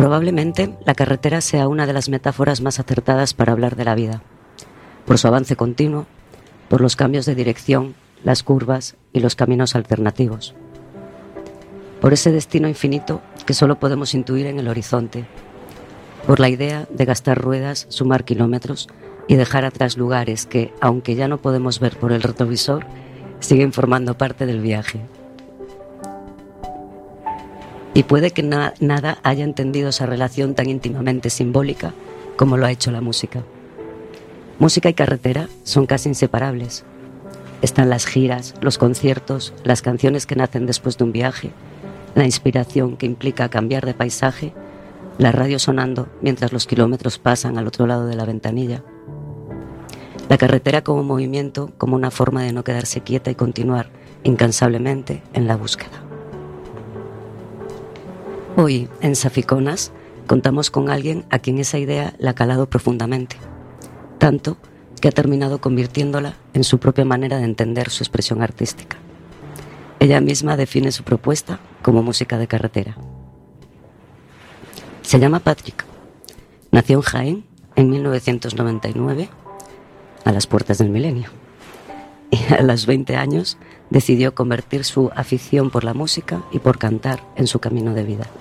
Probablemente la carretera sea una de las metáforas más acertadas para hablar de la vida, por su avance continuo, por los cambios de dirección, las curvas y los caminos alternativos, por ese destino infinito que solo podemos intuir en el horizonte, por la idea de gastar ruedas, sumar kilómetros y dejar atrás lugares que, aunque ya no podemos ver por el retrovisor, siguen formando parte del viaje. Y puede que nada haya entendido esa relación tan íntimamente simbólica como lo ha hecho la música. Música y carretera son casi inseparables. Están las giras, los conciertos, las canciones que nacen después de un viaje, la inspiración que implica cambiar de paisaje, la radio sonando mientras los kilómetros pasan al otro lado de la ventanilla. La carretera como movimiento, como una forma de no quedarse quieta y continuar incansablemente en la búsqueda. Hoy, en Saficonas, contamos con alguien a quien esa idea la ha calado profundamente, tanto que ha terminado convirtiéndola en su propia manera de entender su expresión artística. Ella misma define su propuesta como música de carretera. Se llama Patrick. Nació en Jaén en 1999, a las puertas del milenio. Y a los 20 años decidió convertir su afición por la música y por cantar en su camino de vida.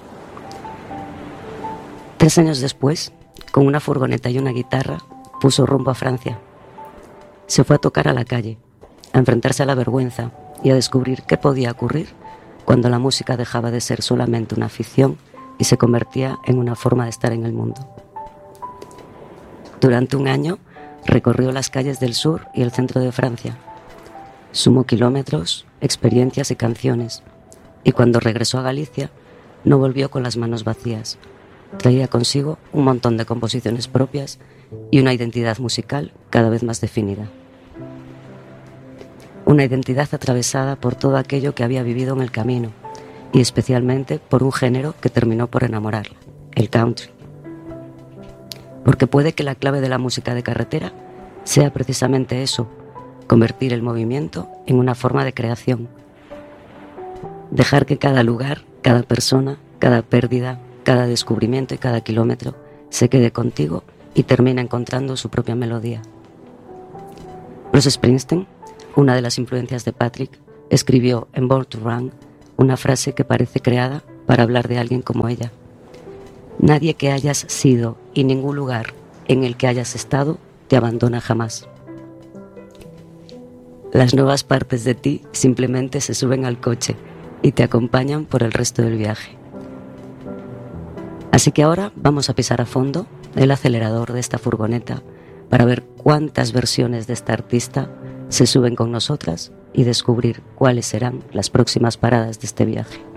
3 años después, con una furgoneta y una guitarra, puso rumbo a Francia. Se fue a tocar a la calle, a enfrentarse a la vergüenza y a descubrir qué podía ocurrir cuando la música dejaba de ser solamente una afición y se convertía en una forma de estar en el mundo. Durante 1 año recorrió las calles del sur y el centro de Francia. Sumó kilómetros, experiencias y canciones, y cuando regresó a Galicia no volvió con las manos vacías. Traía consigo un montón de composiciones propias y una identidad musical cada vez más definida. Una identidad atravesada por todo aquello que había vivido en el camino y especialmente por un género que terminó por enamorarla, el country. Porque puede que la clave de la música de carretera sea precisamente eso, convertir el movimiento en una forma de creación. Dejar que cada lugar, cada persona, cada pérdida, cada descubrimiento y cada kilómetro se quede contigo y termine encontrando su propia melodía. Bruce Springsteen, una de las influencias de Patrick, escribió en Born to Run una frase que parece creada para hablar de alguien como ella. Nadie que hayas sido y ningún lugar en el que hayas estado te abandona jamás. Las nuevas partes de ti simplemente se suben al coche y te acompañan por el resto del viaje. Así que ahora vamos a pisar a fondo el acelerador de esta furgoneta para ver cuántas versiones de esta artista se suben con nosotras y descubrir cuáles serán las próximas paradas de este viaje.